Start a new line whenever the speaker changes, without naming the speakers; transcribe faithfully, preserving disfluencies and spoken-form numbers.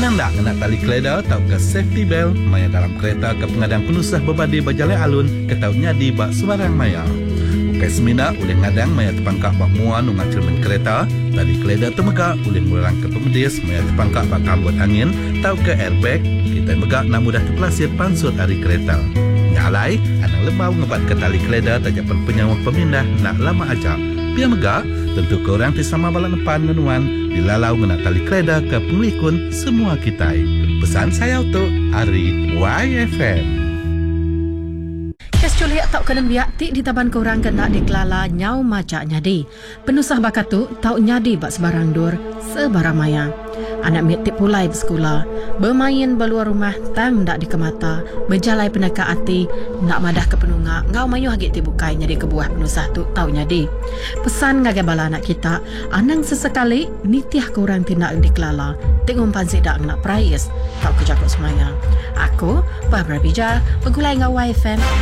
Menang tak nak tali keleda tau ke safety belt maya dalam kereta ke pengadang penusah berbadi berjalan alun ke tau nyadi bak sebarang maya. Ukai semina oleh ngadang maya terpangkak bak muan ungat cermin kereta, tali keleda temegak oleh murang ke pemedis maya terpangkak bak kambut angin tau ke airbag, kita megak nak mudah terpelasir pansut hari kereta. Nyalai, anang lebau ngebat ke tali keleda tajapan penyawa pemindah nak lama aja. Biar megak, tentu korang tisama balak depan menuan dilalau ngena tali keleda ke penglikun semua kita. Pesan saya untuk Ari Y F M.
Kes culiak tak kena biak tik di taban korang kena dikelala nyau macak nyadi. Penusah bakat tu tak nyadi bak sebarang dur sebarang maya. Anak mitik pulai bersekolah, bermain beluar rumah tam dak dikemata, berjalai penaka hati, nak madah ke penungak, ngau mayu hagit tibukai nyadi kebuah penusah tu tau nyadi. Pesan ngagai bala anak kita, anang sesekali nitiah korang tindak dikelala, tengok pansi dak nak price, tau kejakut semaya. Aku, Barbara Bija, pegulai ngau Y F M.